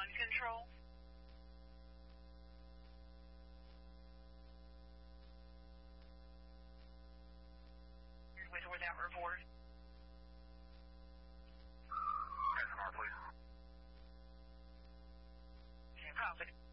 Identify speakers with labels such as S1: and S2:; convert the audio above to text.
S1: control. With or without report.
S2: SNR, please.
S1: Okay,